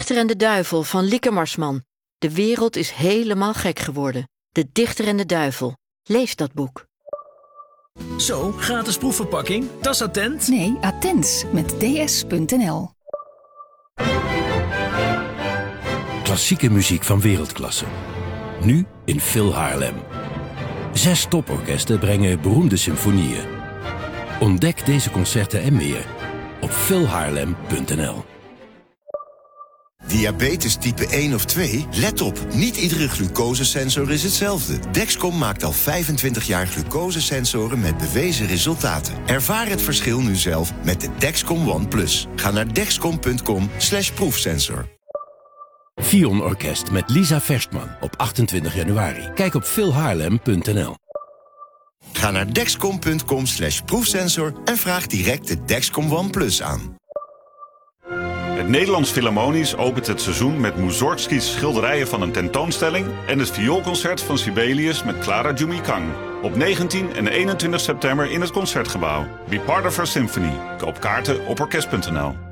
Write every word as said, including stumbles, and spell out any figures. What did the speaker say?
Dichter en de Duivel van Lieke Marsman. De wereld is helemaal gek geworden. De Dichter en de Duivel. Lees dat boek. Zo, gratis proefverpakking. Dat is attent. Nee, Attens met d s punt n l. Klassieke muziek van wereldklasse. Nu in Phil Haarlem. Zes toporkesten brengen beroemde symfonieën. Ontdek deze concerten en meer op phil haarlem punt n l. Diabetes type één of twee? Let op, niet iedere glucosesensor is hetzelfde. Dexcom maakt al vijfentwintig jaar glucosesensoren met bewezen resultaten. Ervaar het verschil nu zelf met de Dexcom One Plus. Ga naar dexcom punt com slash proefsensor. Fion Orkest met Lisa Verstman op achtentwintig januari. Kijk op phil haarlem punt n l. Ga naar dexcom punt com slash proefsensor en vraag direct de Dexcom One Plus aan. Het Nederlands Philharmonisch opent het seizoen met Mussorgskys schilderijen van een tentoonstelling en het vioolconcert van Sibelius met Clara Jumikang. Op negentien en eenentwintig september in het Concertgebouw. Be part of our symphony. Koop kaarten op orkest punt n l.